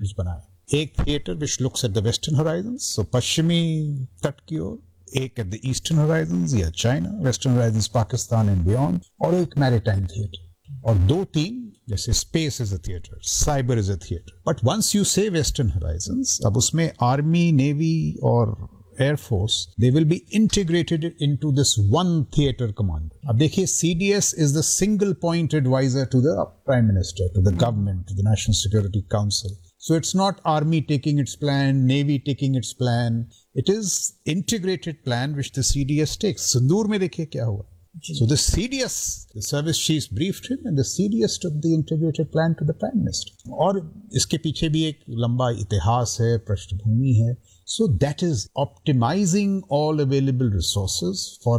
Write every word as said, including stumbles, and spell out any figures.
Theatres बनाए। एक theatre which looks at the western horizons, सो पश्चिमी तट की ओर, एक एट द ईस्टर्न हॉराइजन्स या China, western horizons Pakistan and beyond, और एक मैरीटाइम थिएटर, और दो तीन जैसे space is a theatre, cyber is a theatre. But once you से वेस्टर्न हॉराइजन्स, अब उसमें आर्मी, नेवी और Air Force, they will be integrated into this one theater command. अब देखिए, C D S is the single point advisor to the Prime Minister, to the government, to the National Security Council. So it's not army taking its plan, navy taking its plan. It is integrated plan which the C D S takes. Sindoor में देखिए क्या हुआ. So the C D S, the service chiefs briefed him, and the C D S took the integrated plan to the Prime Minister. और इसके पीछे भी एक लंबा इतिहास है, पृष्ठभूमि है. So that is optimizing all available resources for